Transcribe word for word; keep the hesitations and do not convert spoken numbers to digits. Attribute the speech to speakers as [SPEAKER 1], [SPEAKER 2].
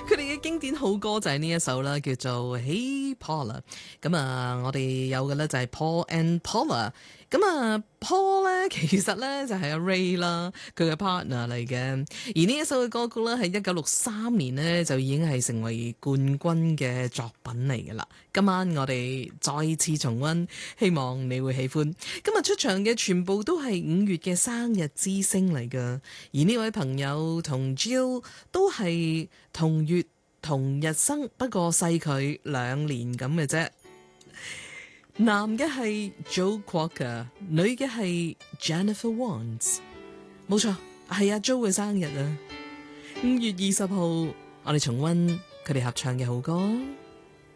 [SPEAKER 1] 佢哋嘅經典好歌就係呢一首啦，叫做 Hey Paula。咁啊，我哋有嘅咧就係 Paul and Paula。咁啊，Paul 咧其實咧就係阿 Ray 啦，佢嘅 partner 嚟嘅。而呢一首嘅歌曲咧，喺一九六三年呢，就已經係成為冠軍嘅作品嚟嘅啦。今晚我哋再次重溫，希望你會喜歡。今日出場嘅全部都係五月嘅生日之星嚟㗎，而呢位朋友同 Jill 都係同月同日生，不過細佢兩年咁嘅啫。男嘅係 Joe Cocker， 女嘅係 Jennifer Warnes。冇錯，係阿 Joe 嘅生日啊！五月二十號，我哋重溫佢哋合唱嘅好歌。